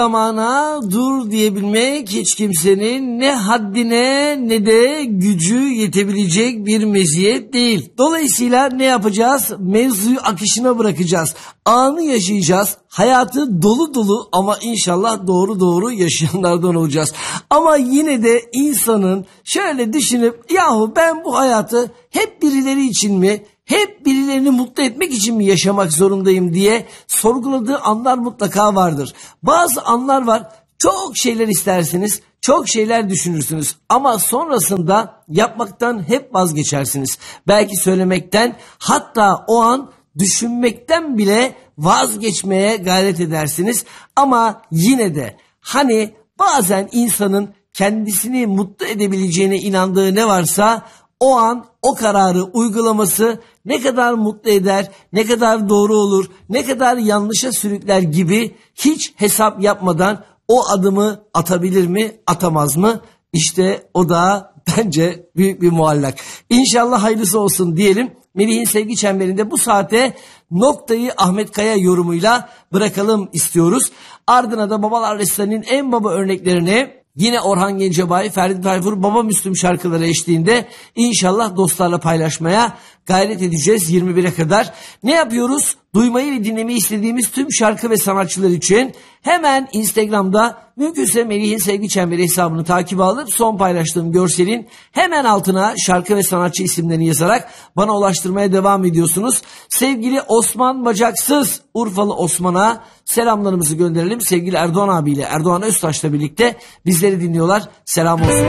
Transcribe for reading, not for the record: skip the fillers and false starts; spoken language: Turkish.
Zamana dur diyebilmek hiç kimsenin ne haddine ne de gücü yetebilecek bir meziyet değil. Dolayısıyla ne yapacağız? Mevzuyu akışına bırakacağız. Anı yaşayacağız. Hayatı dolu dolu ama inşallah doğru doğru yaşayanlardan olacağız. Ama yine de insanın şöyle düşünüp yahu ben bu hayatı hep birileri için mi, hep birilerini mutlu etmek için mi yaşamak zorundayım diye sorguladığı anlar mutlaka vardır. Bazı anlar var, çok şeyler istersiniz, çok şeyler düşünürsünüz ama sonrasında yapmaktan hep vazgeçersiniz. Belki söylemekten, hatta o an düşünmekten bile vazgeçmeye gayret edersiniz. Ama yine de hani bazen insanın kendisini mutlu edebileceğine inandığı ne varsa o an o kararı uygulaması ne kadar mutlu eder, ne kadar doğru olur, ne kadar yanlışa sürükler gibi hiç hesap yapmadan o adımı atabilir mi, atamaz mı? İşte o da bence büyük bir muallak. İnşallah hayırlısı olsun diyelim. Melih'in sevgi çemberinde bu saate noktayı Ahmet Kaya yorumuyla bırakalım istiyoruz. Ardına da Babalar Restoran'ın en baba örneklerini yine Orhan Gencebay, Ferdi Tayfur, Baba Müslüm şarkıları eşliğinde inşallah dostlarla paylaşmaya gayret edeceğiz 21'e kadar. Ne yapıyoruz? Duymayı ve dinlemeyi istediğimiz tüm şarkı ve sanatçılar için hemen Instagram'da mümkünse Melih'in Sevgi Çemberi hesabını takibe alıp son paylaştığım görselin hemen altına şarkı ve sanatçı isimlerini yazarak bana ulaştırmaya devam ediyorsunuz. Sevgili Osman Bacaksız, Urfalı Osman'a selamlarımızı gönderelim. Sevgili Erdoğan abiyle, Erdoğan Öztaş'la birlikte bizleri dinliyorlar. Selam olsun.